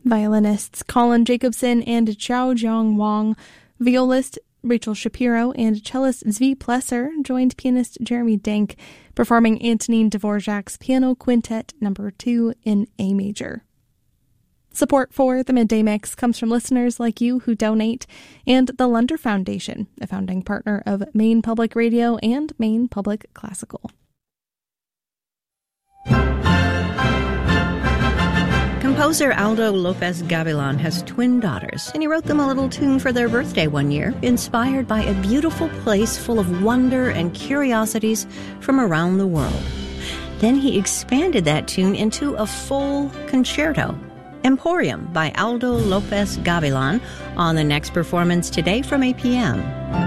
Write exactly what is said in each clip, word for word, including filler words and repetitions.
Violinists Colin Jacobson and Xiao Jiang Wang, violist Rachel Shapiro, and cellist Zvi Plesser joined pianist Jeremy Denk, performing Antonin Dvorak's Piano Quintet Number two in A major. Support for the Midday Mix comes from listeners like you who donate, and the Lunder Foundation, a founding partner of Maine Public Radio and Maine Public Classical. Composer Aldo Lopez Gavilan has twin daughters, and he wrote them a little tune for their birthday one year, inspired by a beautiful place full of wonder and curiosities from around the world. Then he expanded that tune into a full concerto. Emporium by Aldo Lopez Gavilan on the next performance today from eight p.m.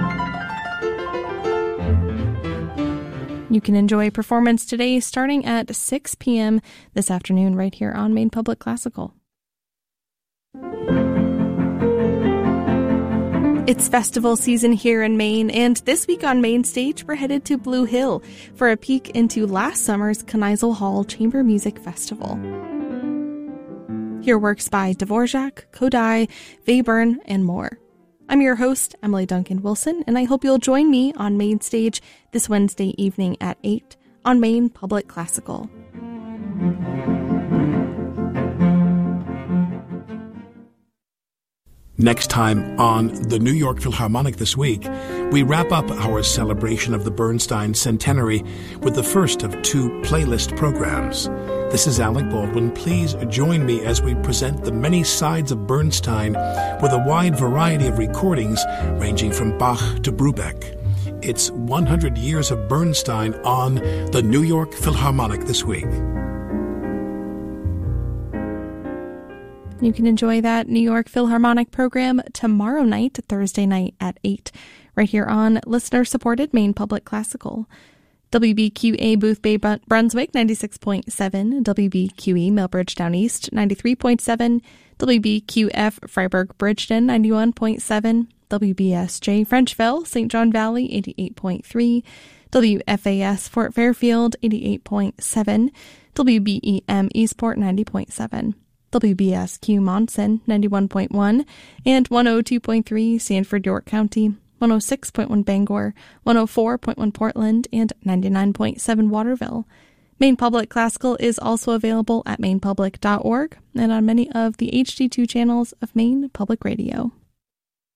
You can enjoy performance today starting at six p.m. this afternoon right here on Maine Public Classical. It's festival season here in Maine, and this week on Main Stage, we're headed to Blue Hill for a peek into last summer's Kneisel Hall Chamber Music Festival. Hear works by Dvorak, Kodály, Webern, and more. I'm your host, Emily Duncan Wilson, and I hope you'll join me on Main Stage this Wednesday evening at eight on Maine Public Classical. Next time on the New York Philharmonic this week, we wrap up our celebration of the Bernstein centenary with the first of two playlist programs. This is Alec Baldwin. Please join me as we present the many sides of Bernstein with a wide variety of recordings ranging from Bach to Brubeck. It's one hundred years of Bernstein on the New York Philharmonic this week. You can enjoy that New York Philharmonic program tomorrow night, Thursday night at eight, right here on listener-supported Maine Public Classical. W B Q A Booth Bay Brunswick, ninety-six point seven, W B Q E Millbridge Down East, ninety-three point seven, W B Q F Freiburg Bridgeton, ninety-one point seven, W B S J Frenchville, Saint John Valley, eighty-eight point three, W F A S Fort Fairfield, eighty-eight point seven, W B E M Eastport, ninety point seven. W B S Q Monson, ninety-one point one, and one oh two point three Sanford, York County, one oh six point one Bangor, one oh four point one Portland, and ninety-nine point seven Waterville. Maine Public Classical is also available at maine public dot org and on many of the H D two channels of Maine Public Radio.